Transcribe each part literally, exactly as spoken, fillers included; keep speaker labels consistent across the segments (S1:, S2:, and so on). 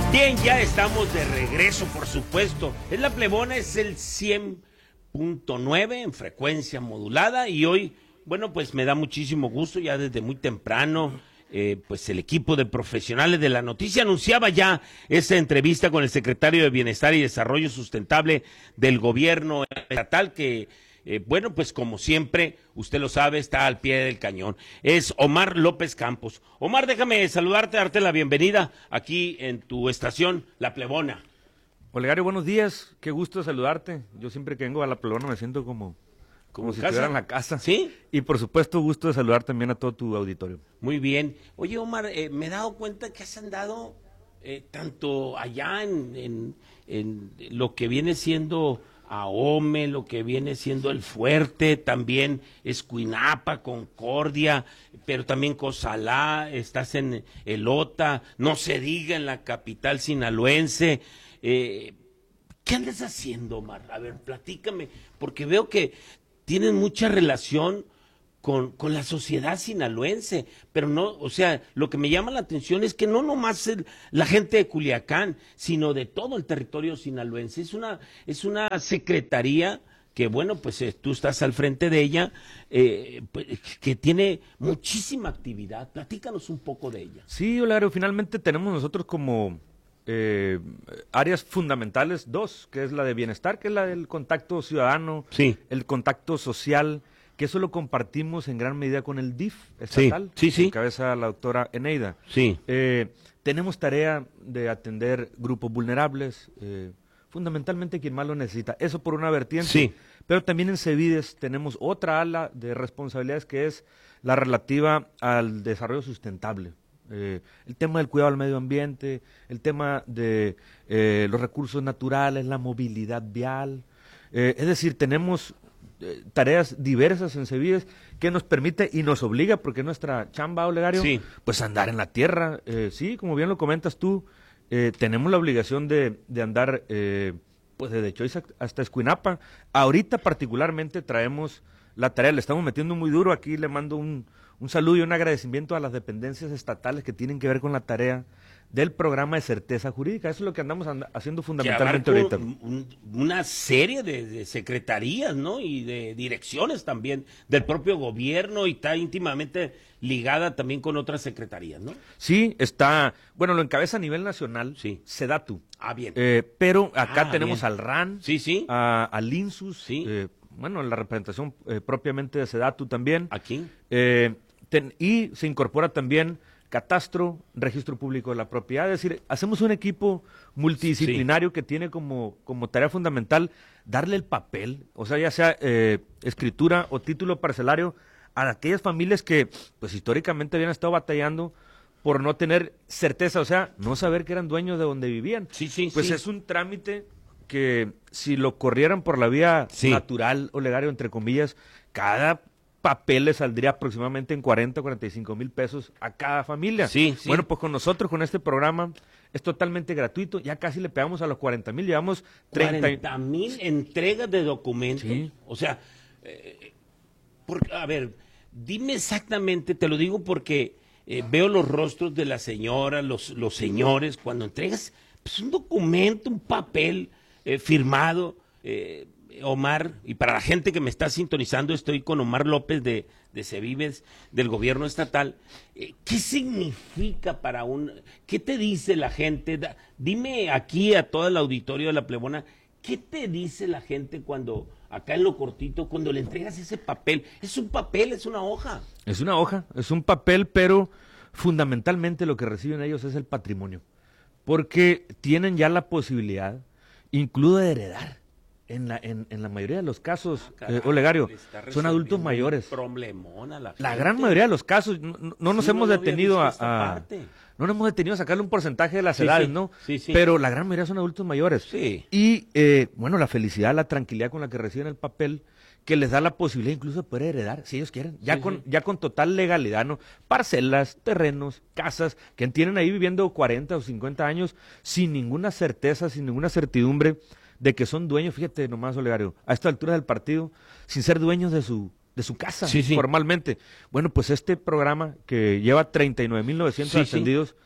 S1: Bien, ya estamos de regreso, por supuesto. Es La Plebona, es el cien punto nueve en frecuencia modulada y hoy, bueno, pues me da muchísimo gusto, ya desde muy temprano, eh, pues el equipo de profesionales de la noticia anunciaba ya esta entrevista con el secretario de Bienestar y Desarrollo Sustentable del gobierno estatal que... Eh, bueno, pues como siempre, usted lo sabe, está al pie del cañón. Es Omar López Campos. Omar, déjame saludarte, darte la bienvenida aquí en tu estación, La Plebona.
S2: Olegario, buenos días, qué gusto saludarte. Yo siempre que vengo a La Plebona me siento como, como si estuviera en la casa.
S1: ¿Sí?
S2: Y por supuesto, gusto de saludar también a todo tu auditorio.
S1: Muy bien. Oye, Omar, eh, me he dado cuenta que has andado eh, tanto allá en, en, en lo que viene siendo... Ahome, lo que viene siendo El Fuerte, también Escuinapa, Concordia, pero también Cozalá, estás en Elota, no se diga en la capital sinaloense. Eh, ¿Qué andas haciendo, Omar? A ver, platícame, porque veo que tienes mucha relación con, con la sociedad sinaloense, pero no, o sea, lo que me llama la atención es que no nomás el, la gente de Culiacán, sino de todo el territorio sinaloense. Es una, es una secretaría que, bueno, pues eh, tú estás al frente de ella, eh, pues, que tiene muchísima actividad. Platícanos un poco de ella.
S2: Sí, Olegario, finalmente tenemos nosotros como eh, áreas fundamentales, dos, que es la de bienestar, que es la del contacto ciudadano,
S1: sí.
S2: el contacto social, que eso lo compartimos en gran medida con el D I F estatal,
S1: sí, sí, sí.
S2: que encabeza la doctora Eneida.
S1: Sí.
S2: Eh, tenemos tarea de atender grupos vulnerables, eh, fundamentalmente quien más lo necesita. Eso por una vertiente,
S1: sí.
S2: Pero también en Cevides tenemos otra ala de responsabilidades que es la relativa al desarrollo sustentable. Eh, el tema del cuidado al medio ambiente, el tema de eh, los recursos naturales, la movilidad vial. Eh, es decir, tenemos... Eh, tareas diversas en Cevides que nos permite y nos obliga, porque nuestra chamba, Olegario,
S1: sí.
S2: pues andar en la tierra. Eh, sí, como bien lo comentas tú, eh, tenemos la obligación de, de andar eh, pues desde Choiza hasta Escuinapa. Ahorita particularmente traemos la tarea, le estamos metiendo muy duro. Aquí le mando un, un saludo y un agradecimiento a las dependencias estatales que tienen que ver con la tarea del programa de certeza jurídica. Eso es lo que andamos and haciendo fundamentalmente ahorita.
S1: Un, una serie de, de secretarías, ¿no? Y de direcciones también del propio gobierno y está íntimamente ligada también con otras secretarías, ¿no?
S2: Sí, está, bueno, lo encabeza a nivel nacional,
S1: sí.
S2: Sedatu.
S1: Ah, bien.
S2: Eh, pero acá
S1: ah,
S2: tenemos
S1: bien.
S2: al R A N,
S1: sí, sí.
S2: A, al INSUS,
S1: sí.
S2: eh, bueno, la representación eh, propiamente de Sedatu también.
S1: Aquí.
S2: Eh, ten, y se incorpora también Catastro, Registro Público de la Propiedad. Es decir, hacemos un equipo multidisciplinario sí. que tiene como, como tarea fundamental darle el papel, o sea, ya sea eh, escritura o título parcelario, a aquellas familias que, pues históricamente habían estado batallando por no tener certeza, o sea, no saber que eran dueños de donde vivían.
S1: Sí, sí,
S2: pues
S1: sí.
S2: es un trámite que si lo corrieran por la vía sí. natural, Olegario, entre comillas, cada papel le saldría aproximadamente en cuarenta, cuarenta y cinco mil pesos a cada familia.
S1: Sí, sí.
S2: Bueno, pues con nosotros, con este programa, es totalmente gratuito. Ya casi le pegamos a los cuarenta mil, llevamos
S1: treinta mil entregas de documentos.
S2: Sí.
S1: O sea, eh, por, a ver, dime exactamente, te lo digo porque eh, veo los rostros de las señoras, los, los señores, cuando entregas pues, un documento, un papel eh, firmado, eh, Omar, y para la gente que me está sintonizando, estoy con Omar López de, de Cevides, del gobierno estatal. Eh, ¿Qué significa para un... ¿Qué te dice la gente? Da, dime aquí a todo el auditorio de La Plebona, ¿qué te dice la gente cuando, acá en lo cortito, cuando le entregas ese papel? Es un papel, es una hoja.
S2: Es una hoja, es un papel, pero fundamentalmente lo que reciben ellos es el patrimonio. Porque tienen ya la posibilidad, incluso de heredar. En la, en, en la mayoría de los casos, Caray, eh, Olegario, son adultos mayores.
S1: Problemona la,
S2: la gran mayoría de los casos, no, no, no nos
S1: sí,
S2: hemos
S1: no
S2: detenido a, a no nos hemos detenido a sacarle un porcentaje de las
S1: sí,
S2: edades,
S1: sí,
S2: ¿no?
S1: Sí, sí.
S2: Pero la gran mayoría son adultos mayores.
S1: Sí.
S2: Y, eh, bueno, la felicidad, la tranquilidad con la que reciben el papel, que les da la posibilidad incluso de poder heredar, si ellos quieren, ya, sí, con, sí. ya con total legalidad, ¿no? Parcelas, terrenos, casas, que tienen ahí viviendo cuarenta o cincuenta años sin ninguna certeza, sin ninguna certidumbre de que son dueños, fíjate nomás, Olegario, a esta altura del partido, sin ser dueños de su de su casa,
S1: sí, sí.
S2: formalmente. Bueno, pues este programa que lleva treinta y nueve mil novecientos
S1: sí,
S2: atendidos,
S1: sí.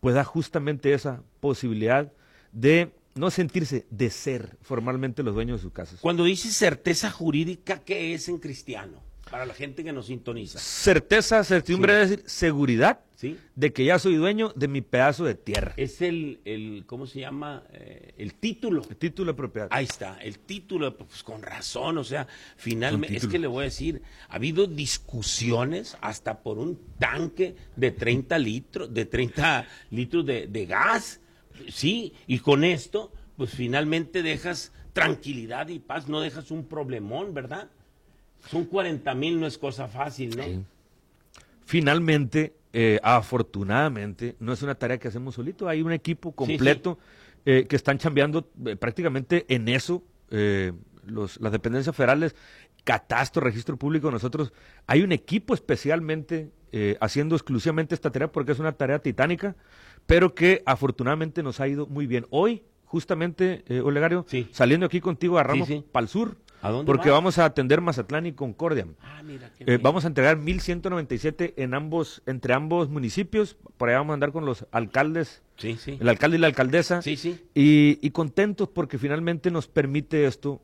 S2: pues da justamente esa posibilidad de no sentirse, de ser formalmente los dueños de sus casas.
S1: Cuando dices certeza jurídica, ¿qué es en cristiano? Para la gente que nos sintoniza.
S2: Certeza, certidumbre,
S1: Sí.
S2: es decir, seguridad
S1: ¿Sí?
S2: de que ya soy dueño de mi pedazo de tierra.
S1: Es el, el ¿cómo se llama? Eh, el título.
S2: El título de propiedad.
S1: Ahí está, el título, pues con razón, o sea, finalmente, es
S2: título.
S1: que le voy a decir, ha habido discusiones hasta por un tanque de treinta litros, de treinta litros de, de gas, sí, y con esto, pues finalmente dejas tranquilidad y paz, no dejas un problemón, ¿verdad? Son cuarenta mil, no es cosa fácil, ¿no?
S2: Sí. Finalmente, eh, afortunadamente, no es una tarea que hacemos solito, hay un equipo completo
S1: Sí,
S2: eh, que están chambeando eh, prácticamente en eso, eh, los, las dependencias federales, catastro, registro público, nosotros, hay un equipo especialmente eh, haciendo exclusivamente esta tarea porque es una tarea titánica, pero que afortunadamente nos ha ido muy bien. Hoy, justamente, eh, Olegario,
S1: Sí.
S2: saliendo aquí contigo, agarramos
S1: Sí, sí.
S2: para el sur,
S1: ¿A dónde
S2: porque
S1: vas?
S2: vamos a atender Mazatlán y Concordia.
S1: Ah, mira, qué
S2: Eh,
S1: bien.
S2: vamos a entregar mil ciento noventa y siete en ambos, entre ambos municipios. Por allá vamos a andar con los alcaldes,
S1: Sí, sí.
S2: el alcalde y la alcaldesa.
S1: Sí, sí.
S2: Y, y contentos porque finalmente nos permite esto